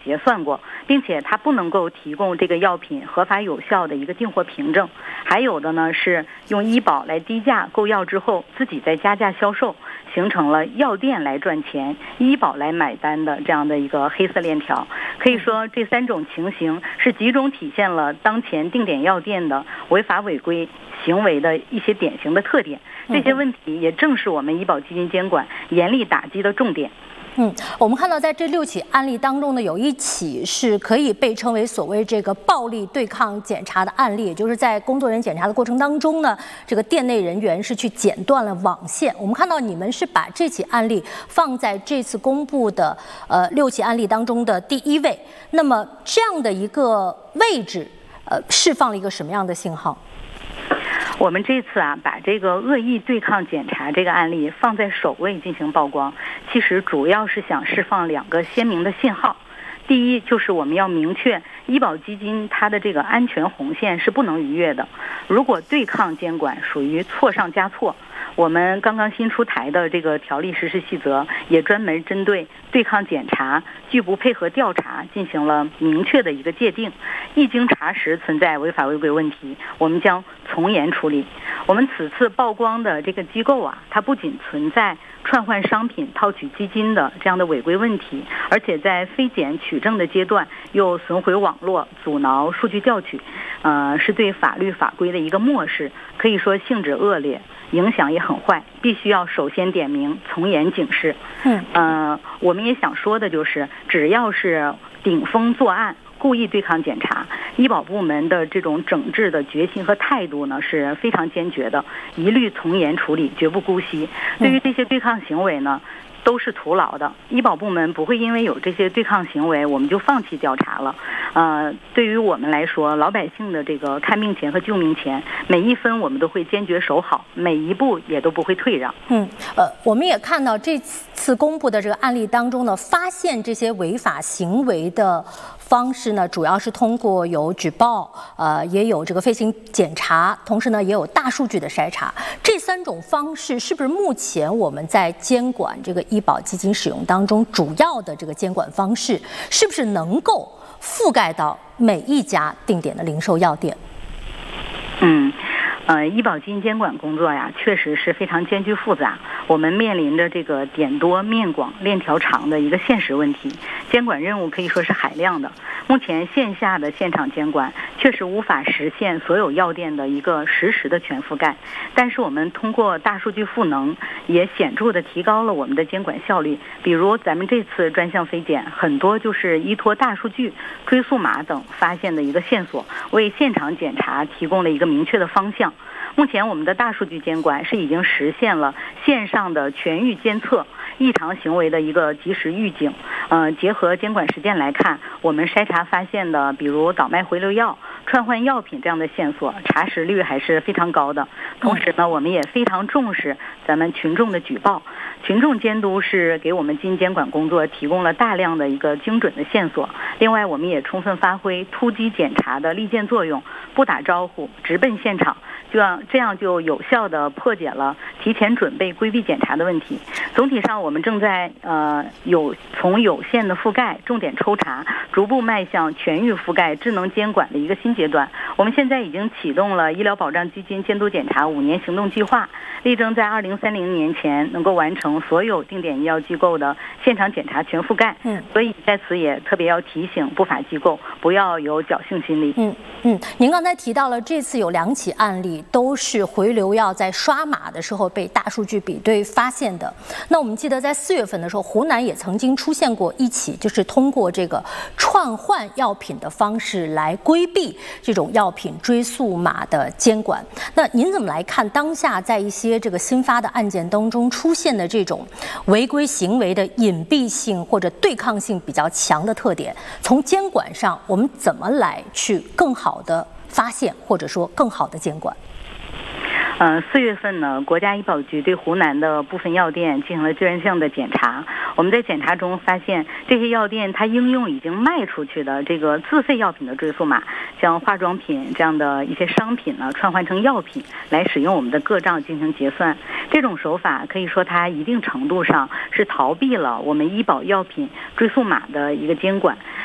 结算过，并且它不能够提供这个药品合法有效的一个订货凭证。还有的呢是用医保来低价购药之后自己再加价销售，形成了药店来赚钱，医保来买单的这样的一个黑色链条。可以说这3种情形是集中体现了当前定点药店的违法违规行为的一些典型的特点。这些问题也正是我们医保基金监管严厉打击的重点。 我们看到在这6起案例当中呢，有1起是可以被称为所谓这个暴力对抗检查的案例，也就是在工作人员检查的过程当中呢，这个店内人员是去剪断了网线。我们看到你们是把这起案例放在这次公布的6起案例当中的第1位。那么这样的一个位置，释放了一个什么样的信号？ 我们这次把这个恶意对抗检查这个案例放在首位进行曝光，其实主要是想释放2个鲜明的信号。第一，就是我们要明确医保基金它的这个安全红线是不能逾越的。如果对抗监管属于错上加错，我们刚刚新出台的这个条例实施细则也专门针对对抗检查拒不配合调查进行了明确的一个界定，一经查实存在违法违规问题，我们将从严处理。我们此次曝光的这个机构它不仅存在串换商品套取基金的这样的违规问题，而且在非检取证的阶段又损毁网络，阻挠数据调取，是对法律法规的一个漠视，可以说性质恶劣，影响也很坏，必须要首先点名，从严警示。我们也想说的就是，只要是顶风作案，故意对抗检查，医保部门的这种整治的决心和态度呢是非常坚决的，一律从严处理，绝不姑息。对于这些对抗行为呢，都是徒劳的。医保部门不会因为有这些对抗行为，我们就放弃调查了。对于我们来说，老百姓的这个看病钱和救命钱，每一分我们都会坚决守好，每一步也都不会退让。 我们也看到这次公布的这个案例当中呢，发现这些违法行为的方式呢，主要是通过有举报，也有这个飞行检查，同时呢也有大数据的筛查。这3种方式是不是目前我们在监管这个医保基金使用当中主要的这个监管方式？是不是能够覆盖到每一家定点的零售药店？ 医保基金监管工作确实是非常艰巨复杂，我们面临着这个点多面广链条长的一个现实问题，监管任务可以说是海量的。目前线下的现场监管确实无法实现所有药店的一个实时的全覆盖，但是我们通过大数据赋能，也显著的提高了我们的监管效率。比如咱们这次专项非检，很多就是依托大数据、追溯码等发现的一个线索，为现场检查提供了一个明确的方向。目前我们的大数据监管是已经实现了线上的全域监测，异常行为的一个及时预警。结合监管实践来看，我们筛查发现的，比如倒卖回流药、串换药品这样的线索，查实率还是非常高的。同时呢，我们也非常重视咱们群众的举报，群众监督是给我们基金监管工作提供了大量的一个精准的线索。另外，我们也充分发挥突击检查的利剑作用，不打招呼，直奔现场，这样就有效地破解了提前准备规避检查的问题。总体上，我们正在从有限的覆盖、重点抽查，逐步迈向全域覆盖、智能监管的一个新阶段。我们现在已经启动了医疗保障基金监督检查5年行动计划，力争在2030年前能够完成所有定点医药机构的现场检查全覆盖。所以在此也特别要提醒不法机构不要有侥幸心理。 您刚才提到了这次有2起案例都是回流药在刷码的时候被大数据比对发现的。那我们记得在4月份的时候，湖南也曾经出现过1起，就是通过这个串换药品的方式来规避这种药品追溯码的监管。那您怎么来看当下在一些这个新发的案件当中出现的这种违规行为的隐蔽性或者对抗性比较强的特点？从监管上，我们怎么来去更好的发现或者说更好的监管 ？4月份呢，国家医保局对湖南的部分药店进行了专项的检查。我们在检查中发现，这些药店它应用已经卖出去的这个自费药品的追溯码，将化妆品这样的一些商品呢串换成药品来使用我们的个账进行结算。这种手法可以说它一定程度上是逃避了我们医保药品追溯码的一个监管。